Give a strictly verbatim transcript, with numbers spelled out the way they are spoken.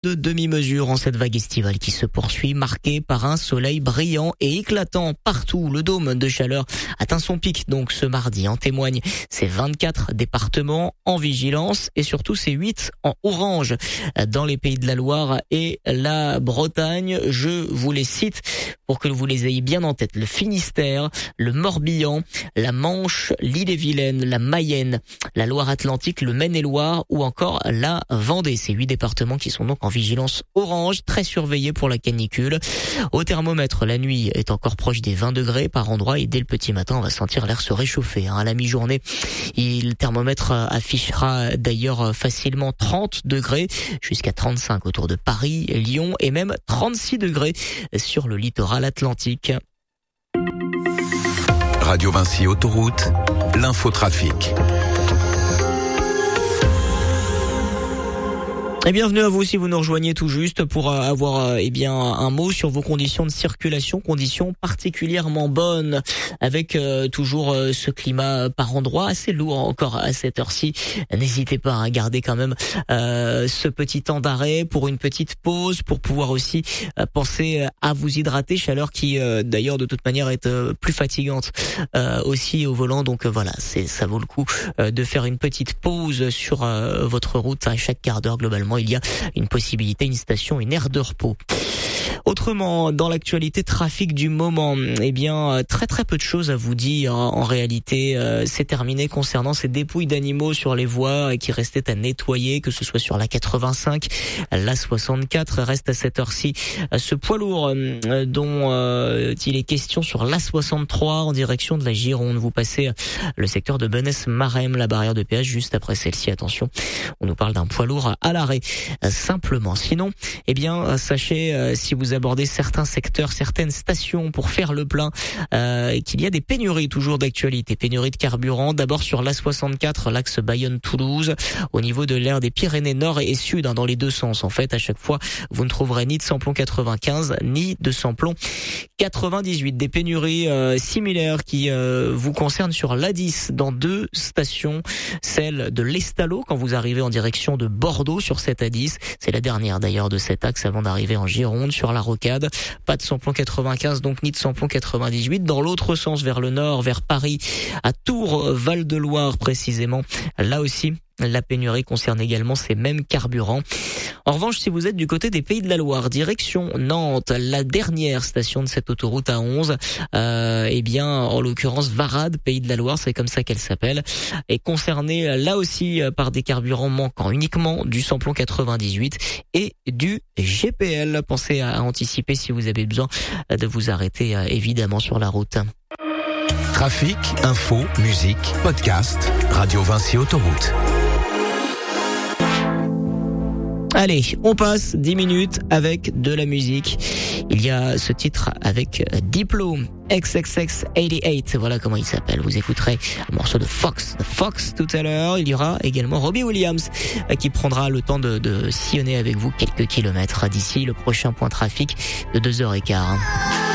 de demi-mesure en cette vague estivale qui se poursuit, marquée par un soleil brillant et éclatant partout. Le dôme de chaleur atteint son pic donc ce mardi. En témoignent ces vingt-quatre départements en vigilance et surtout ces huit en orange dans les Pays de la Loire et la Bretagne. Je vous les cite pour que vous les ayez bien en tête. Le Finistère, le Morbihan, la Manche, l'Ille-et-Vilaine, la Mayenne, la Loire-Atlantique, le Maine-et-Loire ou encore la Vendée. Ces huit départements qui sont donc en vigilance orange, très surveillés pour la canicule. Au thermomètre, la nuit est encore proche des vingt degrés par endroit et dès le petit matin, on va sentir l'air se réchauffer. À la mi-journée, le thermomètre affichera d'ailleurs facilement trente degrés jusqu'à trente-cinq autour de Paris, Lyon et même trente-six degrés sur le littoral atlantique. Radio Vinci Autoroute, l'infotrafic. Et bienvenue à vous si vous nous rejoignez tout juste pour avoir eh bien un mot sur vos conditions de circulation, conditions particulièrement bonnes avec euh, toujours euh, ce climat par endroits assez lourd encore à cette heure-ci. N'hésitez pas à garder quand même euh, ce petit temps d'arrêt pour une petite pause, pour pouvoir aussi euh, penser à vous hydrater, chaleur qui euh, d'ailleurs de toute manière est euh, plus fatigante euh, aussi au volant. Donc euh, voilà, c'est ça vaut le coup euh, de faire une petite pause sur euh, votre route à chaque quart d'heure globalement. Il y a une possibilité, une station, une aire de repos. Autrement, dans l'actualité trafic du moment, eh bien, très très peu de choses à vous dire. En réalité, euh, c'est terminé concernant ces dépouilles d'animaux sur les voies qui restaient à nettoyer, que ce soit sur la quatre-vingt-cinq, la soixante-quatre. Reste à cette heure-ci ce poids lourd euh, dont euh, il est question sur la soixante-trois en direction de la Gironde. Vous passez le secteur de Benesse-Marem, la barrière de péage juste après celle-ci. Attention, on nous parle d'un poids lourd à l'arrêt. Simplement. Sinon, eh bien, sachez euh, si vous abordez certains secteurs, certaines stations pour faire le plein, euh, qu'il y a des pénuries toujours d'actualité. Pénurie de carburant, d'abord sur l'A soixante-quatre, l'axe Bayonne-Toulouse, au niveau de l'aire des Pyrénées Nord et Sud, hein, dans les deux sens. En fait, à chaque fois, vous ne trouverez ni de samplon quatre-vingt-quinze, ni de samplon quatre-vingt-dix-huit. Des pénuries euh, similaires qui euh, vous concernent sur l'A dix, dans deux stations, celle de l'Estalo, quand vous arrivez en direction de Bordeaux sur cette A dix. C'est la dernière d'ailleurs de cet axe avant d'arriver en Gironde sur la Rocade. Pas de samplon quatre-vingt-quinze donc ni de samplon quatre-vingt-dix-huit. Dans l'autre sens vers le nord, vers Paris, à Tours, Val-de-Loire précisément. Là aussi, la pénurie concerne également ces mêmes carburants. En revanche, si vous êtes du côté des Pays de la Loire, direction Nantes, la dernière station de cette autoroute A onze, euh, eh bien, en l'occurrence, Varade, Pays de la Loire, c'est comme ça qu'elle s'appelle, est concernée là aussi par des carburants manquants, uniquement du samplon quatre-vingt-dix-huit et du G P L. Pensez à anticiper si vous avez besoin de vous arrêter, évidemment, sur la route. Trafic, info, musique, podcast, Radio Vinci Autoroute. Allez, on passe dix minutes avec de la musique. Il y a ce titre avec Diplo, X X X quatre-vingt-dix-huit, voilà comment il s'appelle. Vous écouterez un morceau de Fox, de Fox tout à l'heure. Il y aura également Robbie Williams qui prendra le temps de, de sillonner avec vous quelques kilomètres d'ici le prochain point trafic de deux heures quinze.